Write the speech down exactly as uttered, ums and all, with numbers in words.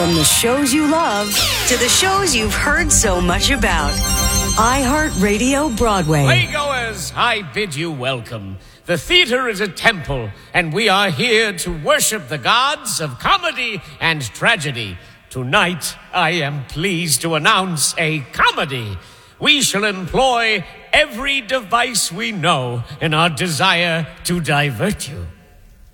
From the shows you love to the shows you've heard so much about. iHeartRadio Broadway. Playgoers, I bid you welcome. The theater is a temple, and we are here to worship the gods of comedy and tragedy. Tonight, I am pleased to announce a comedy. We shall employ every device we know in our desire to divert you.